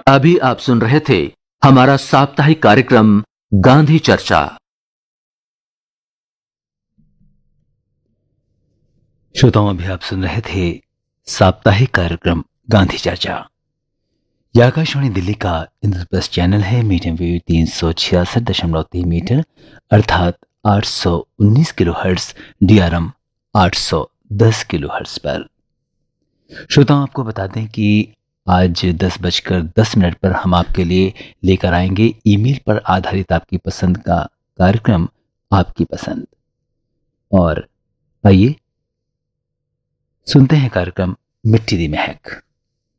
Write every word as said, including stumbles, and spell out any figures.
अभी आप सुन रहे थे हमारा साप्ताहिक कार्यक्रम गांधी चर्चा। श्रोताओं, अभी आप सुन रहे थे साप्ताहिक कार्यक्रम गांधी चर्चा। यह आकाशवाणी दिल्ली का इंद्रप्रस्थ चैनल है। मीडियम वेव तीन सौ छियासठ दशमलव तीन मीटर अर्थात आठ सौ उन्नीस किलो हर्ट्स, डीआरएम आठ सौ दस किलो हर्ट्स पर। श्रोताओं, आपको बता दें कि आज दस बजकर दस मिनट पर हम आपके लिए लेकर आएंगे ईमेल पर आधारित आपकी पसंद का कार्यक्रम आपकी पसंद। और आइए सुनते हैं कार्यक्रम मिट्टी दी महक।